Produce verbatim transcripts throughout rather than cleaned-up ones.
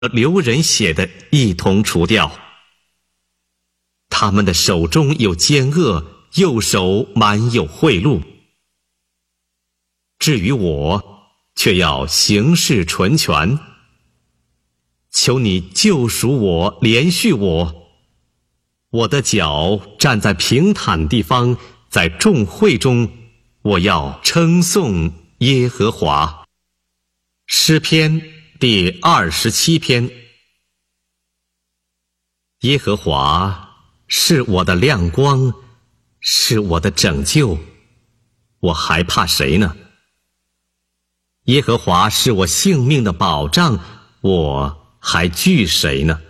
流人血的一同除掉。他们的手中有奸恶，右手满有贿赂。至于我，却要行事纯全。求你救赎我，连续我。我的脚站在平坦地方，在众会中，我要称颂耶和华。诗篇第二十七篇。耶和华是我的亮光，是我的拯救，我还怕谁呢？耶和华是我性命的保障，我还惧谁呢？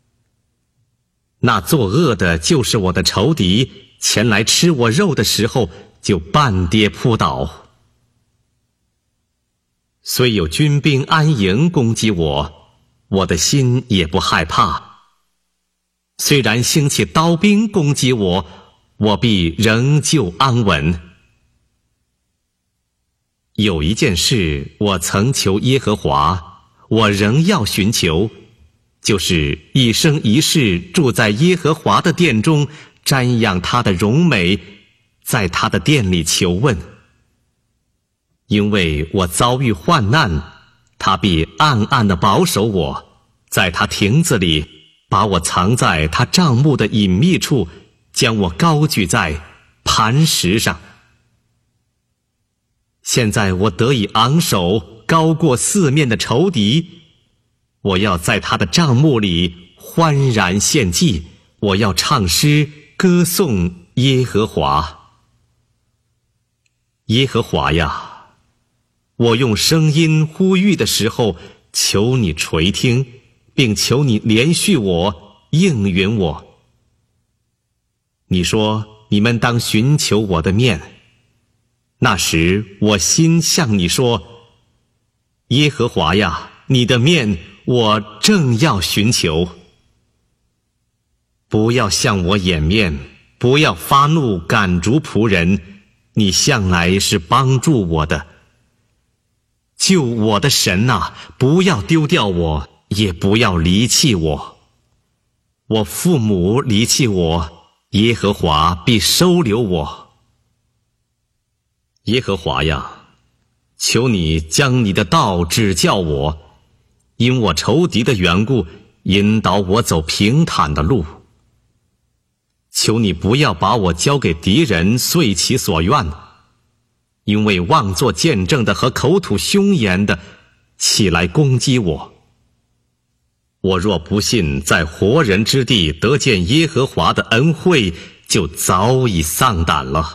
那作恶的就是我的仇敌，前来吃我肉的时候，就半跌扑倒。虽有军兵安营攻击我，我的心也不害怕。虽然兴起刀兵攻击我，我必仍旧安稳。有一件事我曾求耶和华，我仍要寻求，就是一生一世住在耶和华的殿中，瞻仰他的荣美，在他的殿里求问。因为我遭遇患难，他必暗暗地保守我，在他亭子里把我藏在他帐幕的隐秘处，将我高举在磐石上。现在我得以昂首，高过四面的仇敌。我要在他的帐幕里欢然献祭，我要唱诗歌颂耶和华。耶和华呀，我用声音呼吁的时候，求你垂听，并求你连续我，应允我。你说你们当寻求我的面，那时我心向你说，耶和华呀，你的面我正要寻求。不要向我掩面，不要发怒赶逐仆人，你向来是帮助我的。救我的神啊，不要丢掉我，也不要离弃我。我父母离弃我，耶和华必收留我。耶和华呀，求你将你的道指教我，因我仇敌的缘故，引导我走平坦的路。求你不要把我交给敌人遂其所愿，因为妄作见证的和口吐凶言的起来攻击我。我若不信在活人之地得见耶和华的恩惠，就早已丧胆了。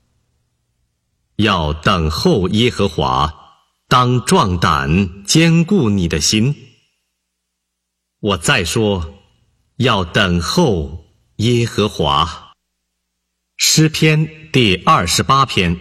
要等候耶和华，当壮胆，坚固你的心。我再说，要等候耶和华。诗篇第二十八篇。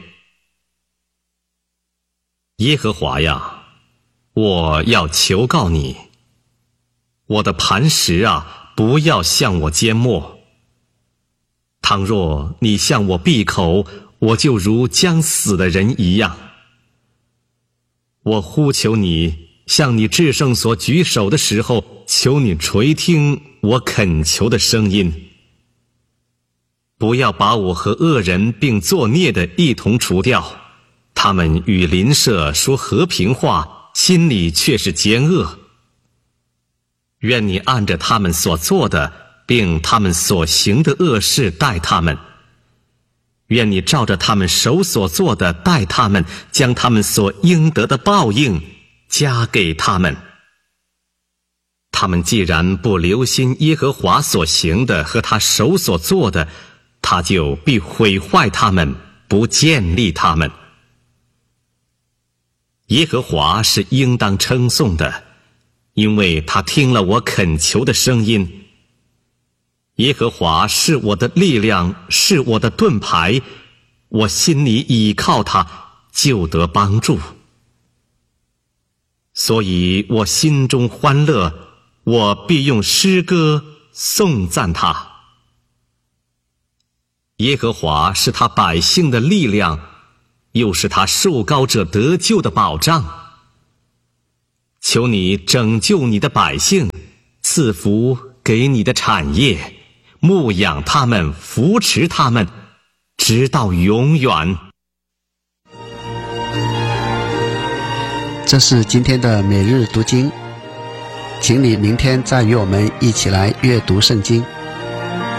耶和华呀，我要求告你，我的磐石啊，不要向我缄默。倘若你向我闭口，我就如将死的人一样。我呼求你，向你至圣所举手的时候，求你垂听我恳求的声音。不要把我和恶人并作孽的一同除掉，他们与邻舍说和平话，心里却是奸恶。愿你按着他们所做的，并他们所行的恶事待他们。愿你照着他们手所做的待他们，将他们所应得的报应加给他们。他们既然不留心耶和华所行的和他手所做的，他就必毁坏他们，不建立他们。耶和华是应当称颂的，因为他听了我恳求的声音。耶和华是我的力量，是我的盾牌，我心里倚靠他，就得帮助。所以我心中欢乐，我必用诗歌颂赞他。耶和华是他百姓的力量，又是他受膏者得救的保障。 求你拯救你的百姓，赐福给你的产业，牧养他们，扶持他们，直到永远。 这是今天的每日读经，请你明天再与我们一起来阅读圣经。